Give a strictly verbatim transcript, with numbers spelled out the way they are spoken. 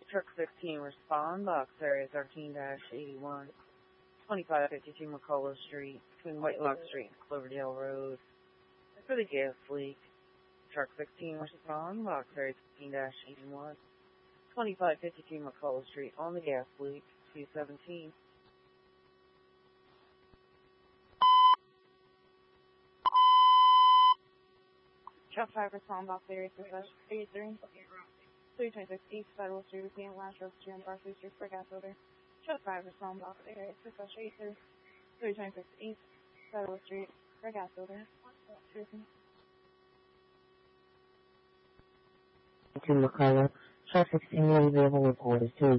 Truck sixteen, respond. Box area thirteen dash eighty-one. twenty-five fifty-two McCullough Street, between Whitelock Street and Cloverdale Road. For the gas leak. Truck sixteen, respond. Box area thirteen dash eighty-one. twenty-five fifty-two McCullough Street, on the gas leak, two seventeen. Truck five, respond. Box area eighty-three. three twenty-six East Federal Street, between Lashrose Street and Barclay Street for gas odor. Truck five, respond. Box area eighty-three. three twenty-six East Federal Street for gas odor. To McCullough. Truck sixteen will be available with orders two.